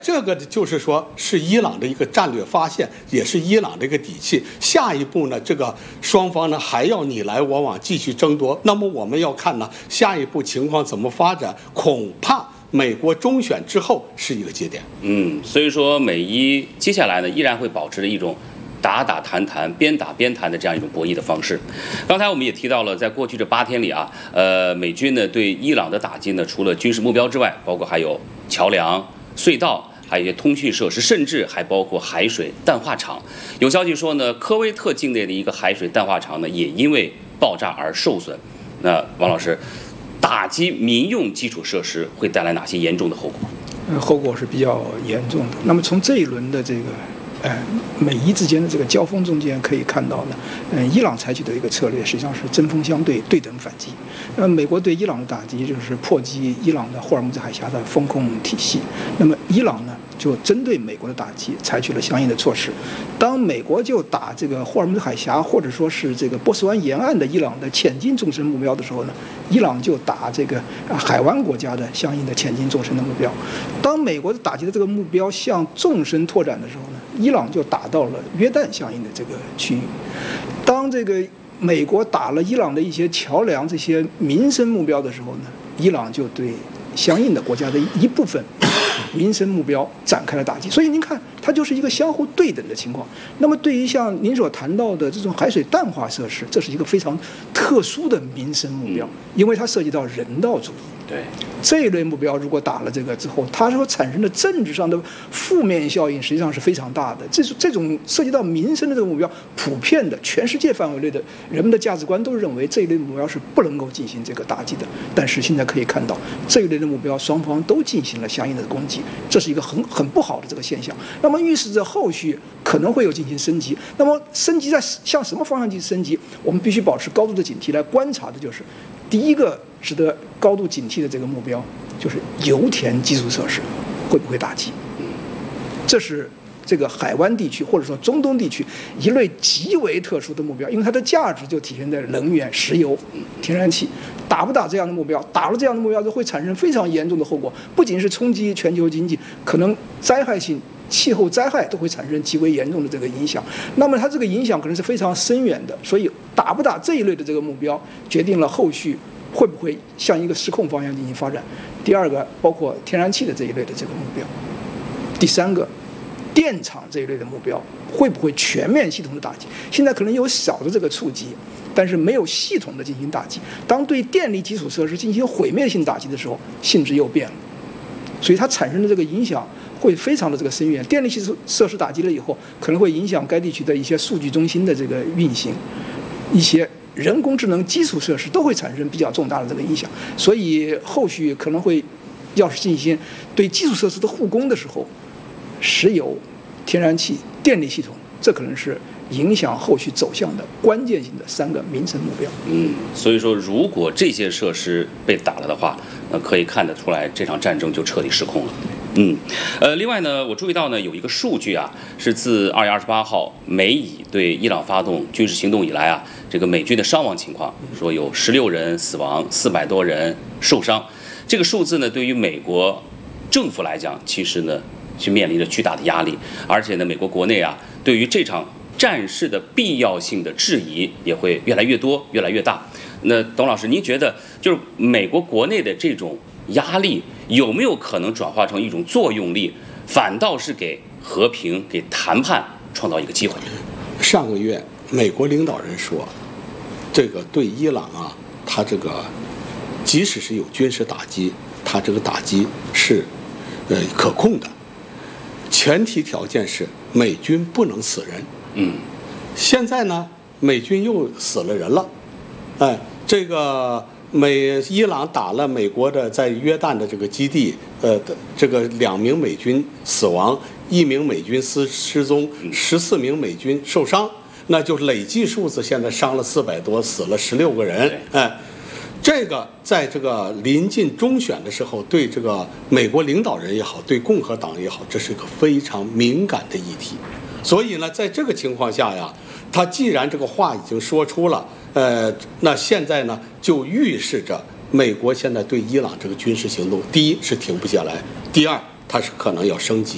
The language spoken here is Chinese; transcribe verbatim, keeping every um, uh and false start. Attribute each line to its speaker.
Speaker 1: 这个就是说，是伊朗的一个战略发现，也是伊朗的一个底气。下一步呢，这个双方呢还要你来我往继续争夺。那么我们要看呢，下一步情况怎么发展，恐怕美国中选之后是一个节点。
Speaker 2: 嗯，所以说美伊接下来呢，依然会保持着一种打打谈谈、边打边谈的这样一种博弈的方式。刚才我们也提到了，在过去这八天里啊，呃，美军呢对伊朗的打击呢，除了军事目标之外，包括还有桥梁、隧道。还有一些通讯设施，甚至还包括海水淡化厂。有消息说呢，科威特境内的一个海水淡化厂呢，也因为爆炸而受损。那王老师，打击民用基础设施会带来哪些严重的后果？
Speaker 3: 呃，后果是比较严重的。那么从这一轮的这个呃美伊之间的这个交锋中间可以看到呢，嗯、呃，伊朗采取的一个策略实际上是针锋相对、对等反击。那么美国对伊朗的打击就是破击伊朗的霍尔木兹海峡的风控体系。那么伊朗呢，就针对美国的打击采取了相应的措施。当美国就打这个霍尔木兹海峡或者说是这个波斯湾沿岸的伊朗的潜进纵深目标的时候呢，伊朗就打这个海湾国家的相应的潜进纵深的目标。当美国的打击的这个目标向纵深拓展的时候呢，伊朗就打到了约旦相应的这个区域。当这个美国打了伊朗的一些桥梁这些民生目标的时候呢，伊朗就对相应的国家的一部分民生目标展开了打击。所以您看，它就是一个相互对等的情况。那么对于像您所谈到的这种海水淡化设施，这是一个非常特殊的民生目标，因为它涉及到人道主义。
Speaker 2: 对，
Speaker 3: 这一类目标如果打了这个之后，它所产生的政治上的负面效应实际上是非常大的。这这种涉及到民生的这个目标，普遍的全世界范围内的人们的价值观都认为这一类目标是不能够进行这个打击的。但是现在可以看到，这一类的目标双方都进行了相应的攻击，这是一个很很不好的这个现象。那么预示着后续可能会有进行升级。那么升级在向什么方向进行升级？我们必须保持高度的警惕来观察的就是，第一个值得高度警惕的这个目标就是油田基础设施会不会打击。这是这个海湾地区或者说中东地区一类极为特殊的目标，因为它的价值就体现在能源、石油、天然气。打不打这样的目标，打了这样的目标就会产生非常严重的后果，不仅是冲击全球经济，可能灾害性气候灾害都会产生极为严重的这个影响。那么它这个影响可能是非常深远的，所以打不打这一类的这个目标，决定了后续会不会向一个失控方向进行发展。第二个，包括天然气的这一类的这个目标。第三个，电厂这一类的目标会不会全面系统的打击？现在可能有小的这个触及，但是没有系统的进行打击。当对电力基础设施进行毁灭性打击的时候，性质又变了，所以它产生的这个影响会非常的这个深远。电力基础设施打击了以后，可能会影响该地区的一些数据中心的这个运行，一些人工智能基础设施都会产生比较重大的这个影响。所以后续可能会要是进行对基础设施的护工的时候，石油、天然气、电力系统，这可能是影响后续走向的关键性的三个民生目标。
Speaker 2: 嗯，所以说，如果这些设施被打了的话，那可以看得出来，这场战争就彻底失控了。嗯，呃，另外呢，我注意到呢，有一个数据啊，是自二月二十八号美以对伊朗发动军事行动以来啊，这个美军的伤亡情况，说有十六人死亡，四百多人受伤。这个数字呢，对于美国政府来讲，其实呢，是面临着巨大的压力，而且呢，美国国内啊，对于这场战事的必要性的质疑也会越来越多、越来越大。那董老师，您觉得就是美国国内的这种压力有没有可能转化成一种作用力，反倒是给和平、给谈判创造一个机会？
Speaker 1: 上个月，美国领导人说，这个对伊朗啊，他这个即使是有军事打击，他这个打击是呃可控的，前提条件是美军不能死人。
Speaker 2: 嗯，
Speaker 1: 现在呢，美军又死了人了，哎，这个美伊朗打了美国的在约旦的这个基地，呃，这个两名美军死亡，一名美军失失踪，十四名美军受伤，那就累计数字现在伤了四百多，死了十六个人，哎。这个在这个临近中选的时候，对这个美国领导人也好，对共和党也好，这是一个非常敏感的议题。所以呢，在这个情况下呀，他既然这个话已经说出了，呃，那现在呢，就预示着美国现在对伊朗这个军事行动，第一是停不下来，第二它是可能要升级。